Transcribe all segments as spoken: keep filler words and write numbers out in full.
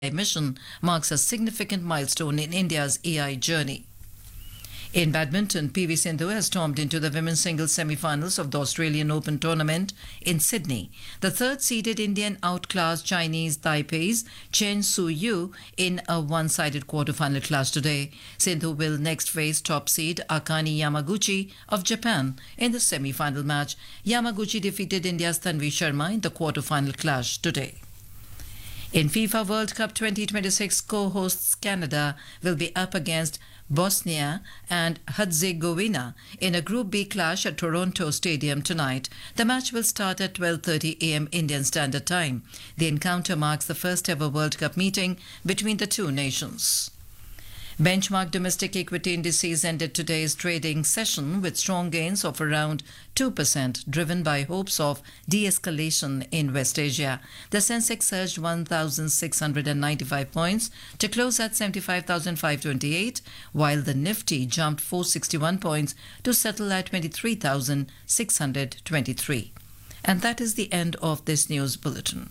mission marks a significant milestone in India's A I journey. In badminton, P V Sindhu has stormed into the women's singles semi-finals of the Australian Open tournament in Sydney. The third-seeded Indian outclassed Chinese Taipei's Chen Su-yu in a one-sided quarter-final clash today. Sindhu will next face top seed Akane Yamaguchi of Japan in the semi-final match. Yamaguchi defeated India's Tanvi Sharma in the quarter-final clash today. In FIFA World Cup twenty twenty-six, co-hosts Canada will be up against Bosnia and Herzegovina in a Group B clash at Toronto Stadium tonight. The match will start at twelve thirty a m Indian Standard Time. The encounter marks the first ever World Cup meeting between the two nations. Benchmark domestic equity indices ended today's trading session with strong gains of around two percent, driven by hopes of de-escalation in West Asia. The Sensex surged one thousand six hundred ninety-five points to close at seventy-five thousand five hundred twenty-eight, while the Nifty jumped four hundred sixty-one points to settle at twenty-three thousand six hundred twenty-three. And that is the end of this news bulletin.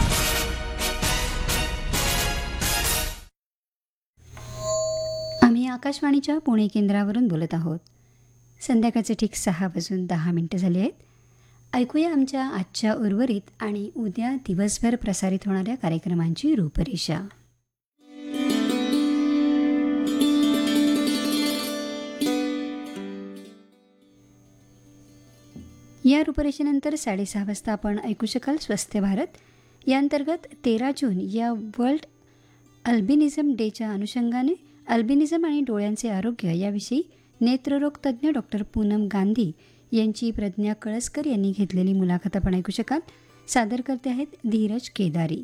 आम्ही आकाशवाणीच्या पुणे केंद्रावरून बोलत आहोत. संध्याकाळचे ठीक सहा वाजून दहा मिनटं झाली आहेत. ऐकूया आमच्या आजच्या उर्वरित आणि उद्या दिवसभर प्रसारित होणाऱ्या कार्यक्रमांची रूपरेषा. या रूपरेषेनंतर साडेसहा वाजता आपण ऐकू शकाल स्वस्थ भारत या अंतर्गत तेरा जून या वर्ल्ड अल्बिनिझम डेच्या अनुषंगाने अल्बिनिझम आणि डोळ्यांचे आरोग्य याविषयी नेत्ररोग तज्ज्ञ डॉक्टर पूनम गांधी यांची प्रज्ञा कळसकर यांनी घेतलेली मुलाखत आपण ऐकू शकाल. सादर करते आहेत धीरज केदारी.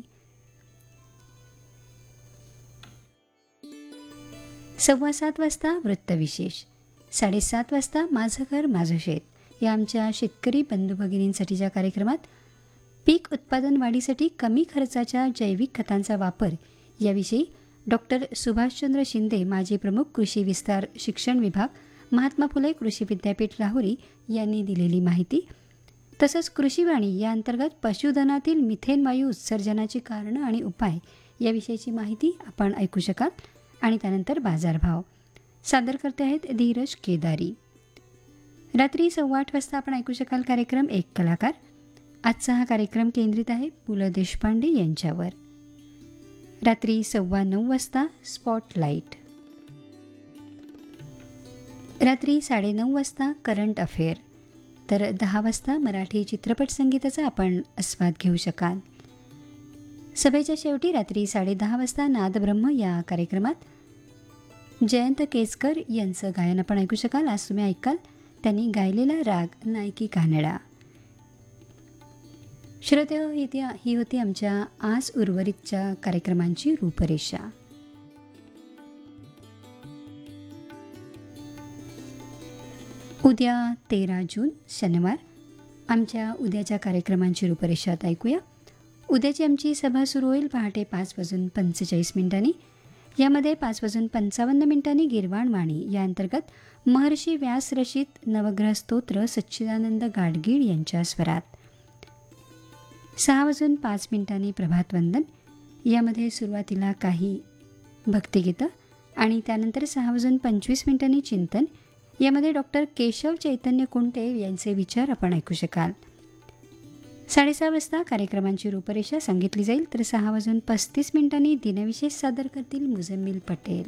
सव्वा सात वाजता वृत्तविशेष. साडेसात वाजता माझं घर माझं शेत या आमच्या शेतकरी बंधू भगिनींसाठीच्या कार्यक्रमात पीक उत्पादन वाढीसाठी कमी खर्चाच्या जैविक खतांचा वापर याविषयी डॉक्टर सुभाषचंद्र शिंदे माजी प्रमुख कृषी विस्तार शिक्षण विभाग महात्मा फुले कृषी विद्यापीठ राहुरी यांनी दिलेली माहिती. तसंच कृषीवाणी या अंतर्गत पशुधनातील मिथेन वायू उत्सर्जनाची कारणं आणि उपाय याविषयीची माहिती आपण ऐकू शकाल. आणि त्यानंतर बाजारभाव. सादर करते आहेत धीरज केदारी. रात्री सव्वा आठ वाजता आपण ऐकू शकाल कार्यक्रम एक कलाकार. आजचा हा कार्यक्रम केंद्रित आहे पु ल देशपांडे यांच्यावर. रात्री सव्वा नऊ वाजता स्पॉटलाईट. रात्री साडेनऊ वाजता करंट अफेअर. तर दहा वाजता मराठी चित्रपट संगीताचा आपण आस्वाद घेऊ शकाल. सभेच्या शेवटी रात्री साडेदहा वाजता नादब्रह्म या कार्यक्रमात जयंत केसकर यांचं गायन आपण ऐकू शकाल. आज तुम्ही ऐकाल त्यांनी गायलेला राग नायकी कानडा. श्रोते हो, ही ही होती आमच्या आज उर्वरितच्या कार्यक्रमांची रूपरेषा. उद्या तेरा जून शनिवार आमच्या उद्याच्या कार्यक्रमांची रूपरेषात ऐकूया. उद्याची आमची सभा सुरू होईल पहाटे पाच वाजून पंचेचाळीस मिनिटांनी. यामध्ये पाच वाजून पंचावन्न मिनिटांनी गिरवाणवाणी या अंतर्गत महर्षी व्यास रचित नवग्रह स्तोत्र सच्चिदानंद गाडगीळ यांच्या स्वरात. सहा वाजून पाच मिनिटांनी प्रभातवंदन यामध्ये सुरुवातीला काही भक्तिगीतं आणि त्यानंतर सहा वाजून पंचवीस मिनिटांनी चिंतन यामध्ये डॉक्टर केशव चैतन्य कुंटे यांचे विचार आपण ऐकू शकाल. साडेसहा वाजता कार्यक्रमांची रूपरेषा सांगितली जाईल. तर सहा वाजून पस्तीस मिनिटांनी दिनविशेष सादर करतील मुजम्मिल पटेल.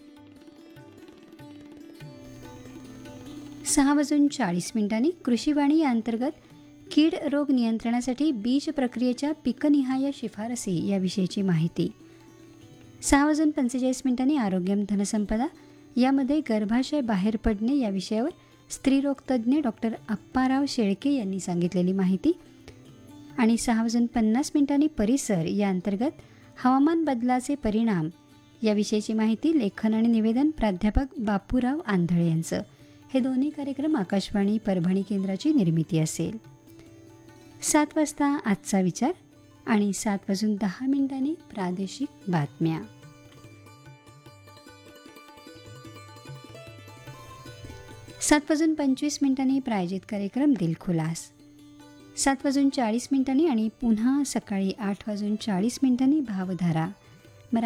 सहा वाजून चाळीस मिनिटांनी कृषीवाणी या अंतर्गत कीड रोग नियंत्रणासाठी बीज प्रक्रियेच्या पिकनिहाय शिफारसी याविषयीची माहिती. सहा वाजून पंचेचाळीस मिनिटांनी आरोग्यम धनसंपदा यामध्ये गर्भाशय बाहेर पडणे या विषयावर स्त्रीरोग तज्ज्ञ डॉक्टर अप्पाराव शेळके यांनी सांगितलेली माहिती. आणि सहा वाजून पन्नास मिनिटांनी परिसर या अंतर्गत हवामान बदलाचे परिणाम याविषयीची माहिती. लेखन आणि निवेदन प्राध्यापक बापूराव आंधळे यांचं. हे दोन्ही कार्यक्रम आकाशवाणी परभणी केंद्राची निर्मिती असेल. सात वाजता आजचा विचार आणि सात वाजून दहा मिनिटांनी प्रादेशिक बातम्या. सात वाजून पंचवीस मिनिटांनी प्रायोजित कार्यक्रम दिलखुलास. सात वाजून चाळीस मिनिटांनी आणि पुन्हा सकाळी आठ वाजून चाळीस मिनिटांनी भावधारा